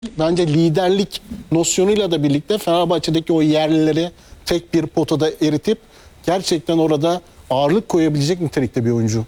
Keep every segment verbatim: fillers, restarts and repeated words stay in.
bence liderlik nosyonuyla da birlikte Fenerbahçe'deki o yerlileri tek bir potada eritip gerçekten orada ağırlık koyabilecek nitelikte bir oyuncu.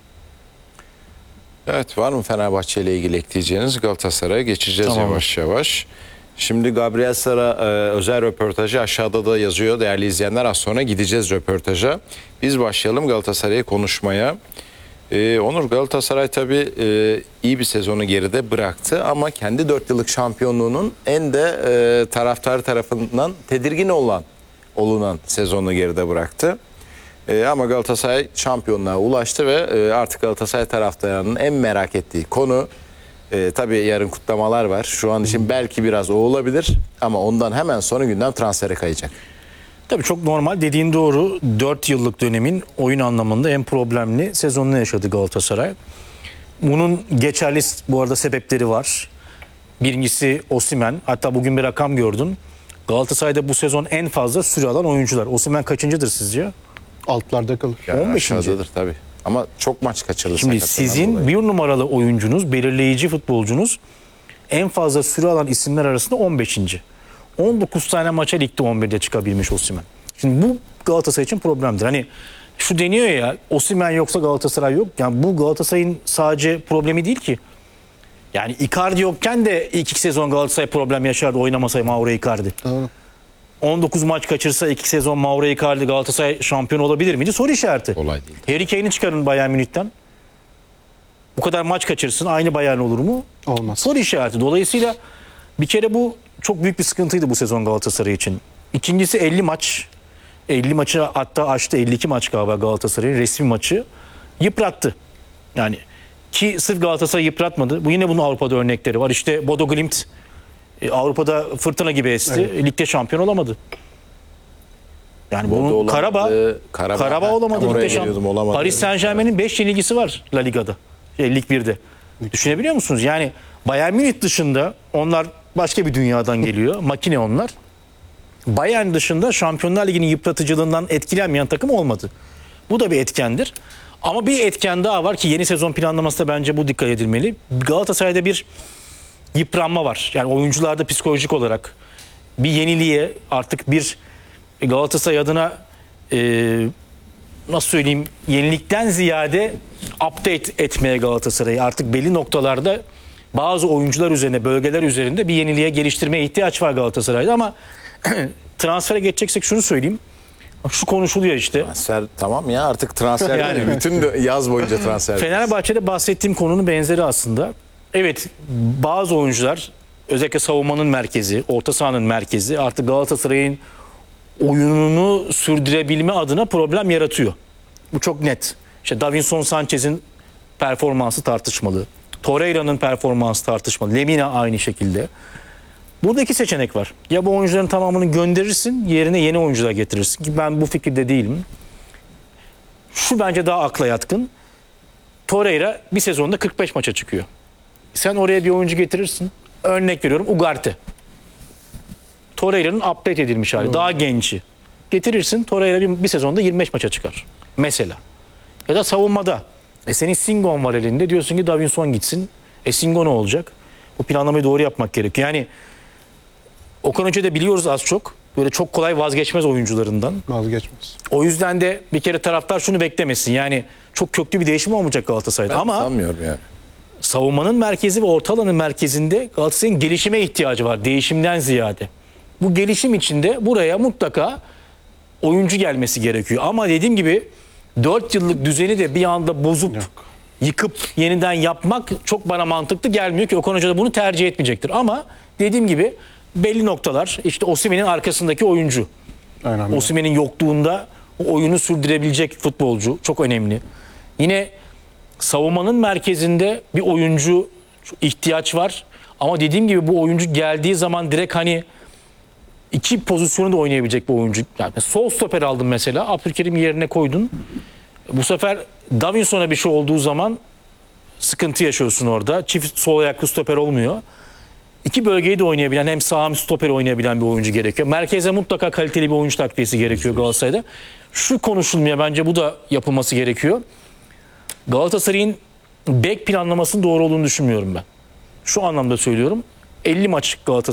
Evet, var mı Fenerbahçe ile ilgili ekleyeceğiniz? Galatasaray'a geçeceğiz Tamam. yavaş yavaş. Şimdi Gabriel Sara e, özel röportajı aşağıda da yazıyor değerli izleyenler. Az sonra gideceğiz röportaja. Biz başlayalım Galatasaray'ı konuşmaya. Ee, Onur, Galatasaray tabii e, iyi bir sezonu geride bıraktı ama kendi dört yıllık şampiyonluğunun en de e, taraftar tarafından tedirgin olan olunan sezonu geride bıraktı. E, ama Galatasaray şampiyonluğa ulaştı ve e, artık Galatasaray taraftarının en merak ettiği konu e, tabii yarın kutlamalar var. Şu an için belki biraz o olabilir ama ondan hemen sonra gündem transfere kayacak. Tabii çok normal, dediğin doğru. dört yıllık dönemin oyun anlamında en problemli sezonunu yaşadı Galatasaray. Bunun geçerli bu arada sebepleri var. Birincisi Osimhen. Hatta bugün bir rakam gördüm. Galatasaray'da bu sezon en fazla süre alan oyuncular. Osimhen kaçıncıdır sizce? Altlarda kalır. Yani on beşinci. aşağıdadır tabii. Ama çok maç kaçırdı. Şimdi sakatlıktan sizin dolayı. bir numaralı oyuncunuz, belirleyici futbolcunuz en fazla süre alan isimler arasında on beşinci on dokuz tane maça ligde on birde çıkabilmiş Osimhen. Şimdi bu Galatasaray için problemdir. Hani şu deniyor ya, Osimhen yoksa Galatasaray yok. Yani bu Galatasaray'ın sadece problemi değil ki. Yani Icardi yokken de ilk iki sezon Galatasaray problem yaşardı oynamasaydı Mauro Icardi. Doğru. on dokuz maç kaçırsa iki sezon Mauro Icardi Galatasaray şampiyon olabilir miydi? Soru işareti. Kolay değil. Harry Kane'i çıkarın Bayern Münih'ten. Bu kadar maç kaçırsın aynı Bayern olur mu? Olmaz. Soru işareti. Dolayısıyla bir kere bu çok büyük bir sıkıntıydı bu sezon Galatasaray için. İkincisi elli maç. elli maçı hatta aştı, elli iki maç galiba Galatasaray'ın resmi maçı yıprattı. Yani ki sırf Galatasaray yıpratmadı. Bu yine bunun Avrupa'da örnekleri var. İşte Bodo Glimt e, Avrupa'da fırtına gibi esti. Evet. Ligde şampiyon olamadı. Yani Bodo bunun olamadı, Karabağ Karabağ, Karabağ ha, olamadı. tam oraya Ligde şampiyon. geliyordum, olamadı. Paris Saint-Germain'in beş yenilgisi var La Liga'da. Şey, Lig birde. Düşünebiliyor musunuz? Yani Bayern Münih dışında, onlar başka bir dünyadan geliyor. Makine onlar. Bayern dışında Şampiyonlar Ligi'nin yıpratıcılığından etkilenmeyen takım olmadı. Bu da bir etkendir. Ama bir etken daha var ki yeni sezon planlamasında bence bu dikkat edilmeli. Galatasaray'da bir yıpranma var. Yani oyuncularda psikolojik olarak bir yeniliğe, artık bir Galatasaray adına e, nasıl söyleyeyim, yenilikten ziyade update etmeye Galatasaray'ı artık belli noktalarda bazı oyuncular üzerine, bölgeler üzerinde bir yeniliğe, geliştirmeye ihtiyaç var Galatasaray'da. Ama transfere geçeceksek şunu söyleyeyim. Şu konuşuluyor işte. Transfer tamam ya, artık transfer Yani. yani bütün de yaz boyunca transfer. Fenerbahçe'de bahsettiğim konunun benzeri aslında. Evet, bazı oyuncular, özellikle savunmanın merkezi, orta sahanın merkezi artık Galatasaray'ın oyununu sürdürebilme adına problem yaratıyor. Bu çok net. İşte Davinson Sanchez'in performansı tartışmalı. Torreira'nın performansı tartışmalı. Lemina aynı şekilde. Burada iki seçenek var. Ya bu oyuncuların tamamını gönderirsin, yerine yeni oyuncular getirirsin. Ki ben bu fikirde değilim. Şu bence daha akla yatkın. Torreira bir sezonda kırk beş maça çıkıyor. Sen oraya bir oyuncu getirirsin. Örnek veriyorum, Ugarte. Torreira'nın update edilmiş hali. Daha genci. Getirirsin, Torreira bir, bir sezonda yirmi beş maça çıkar. Mesela. Ya da savunmada. E senin Singon var elinde. Diyorsun ki Davinson gitsin. E Singon ne olacak? Bu planlamayı doğru yapmak gerekiyor. Yani Okan Hoca da biliyoruz az çok. Böyle çok kolay vazgeçmez oyuncularından. Vazgeçmez. O yüzden de bir kere taraftar şunu beklemesin. Yani çok köklü bir değişim olmayacak Galatasaray'da. Ben Ama sanmıyorum yani. savunmanın merkezi ve orta alanın merkezinde Galatasaray'ın gelişime ihtiyacı var. Değişimden ziyade. Bu gelişim içinde buraya mutlaka oyuncu gelmesi gerekiyor. Ama dediğim gibi dört yıllık düzeni de bir anda bozup Yok. yıkıp yeniden yapmak çok bana mantıklı gelmiyor ki Okan Hoca da bunu tercih etmeyecektir. Ama dediğim gibi belli noktalar, işte Osimhen'in arkasındaki oyuncu. Önemli. Osimhen'in yokluğunda o oyunu sürdürebilecek futbolcu çok önemli. Yine savunmanın merkezinde bir oyuncu ihtiyaç var. Ama dediğim gibi bu oyuncu geldiği zaman direkt hani iki pozisyonu da oynayabilecek bir oyuncu. Yani sol stoper aldın mesela, Abdülkerim yerine koydun. Bu sefer Davinson'a bir şey olduğu zaman sıkıntı yaşıyorsun orada. Çift sol ayaklı stoper olmuyor. İki bölgeyi de oynayabilen, hem sağ hem stoper oynayabilen bir oyuncu gerekiyor. Merkeze mutlaka kaliteli bir oyuncu takviyesi gerekiyor Galatasaray'da. Şu konuşulmaya, bence bu da yapılması gerekiyor. Galatasaray'ın bek planlamasının doğru olduğunu düşünmüyorum ben. Şu anlamda söylüyorum. elli maç Galatasaray